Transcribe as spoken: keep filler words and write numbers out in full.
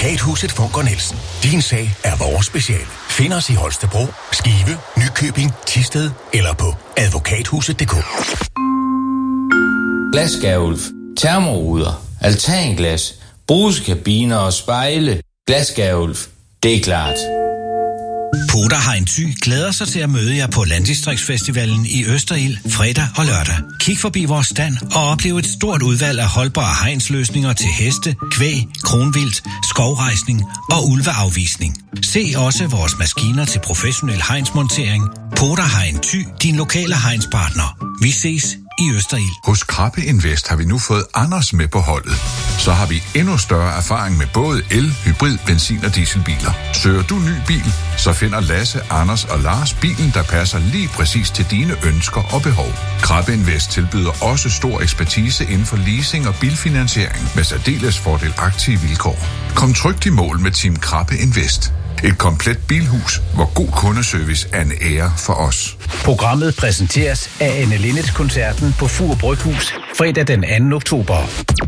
Advokathuset Funker Nielsen. Din sag er vores speciale. Find os i Holstebro, Skive, Nykøbing, Thisted eller på advokathuset punktum d k. Glasskærulf, termoruder, altanglas, brusekabiner og spejle. Glasskærulf, det er klart. Poderhegn Thy glæder sig til at møde jer på Landdistriktsfestivalen i Østerild fredag og lørdag. Kig forbi vores stand og oplev et stort udvalg af holdbare hegnsløsninger til heste, kvæg, kronvildt, skovrejsning og ulveafvisning. Se også vores maskiner til professionel hegnsmontering. Poderhegn Thy, din lokale hegnspartner. Vi ses i Østerild. Hos Krabbe Invest har vi nu fået Anders med på holdet. Så har vi endnu større erfaring med både el, hybrid, benzin og dieselbiler. Søger du ny bil, så finder Lasse, Anders og Lars bilen, der passer lige præcis til dine ønsker og behov. Krabbe Invest tilbyder også stor ekspertise inden for leasing og bilfinansiering med særdeles fordelagtige vilkår. Kom trygt i mål med Team Krabbe Invest. Et komplet bilhus, hvor god kundeservice er en ære for os. Programmet præsenteres af Anne Linnet-koncerten på Fur Bryghus fredag den anden oktober.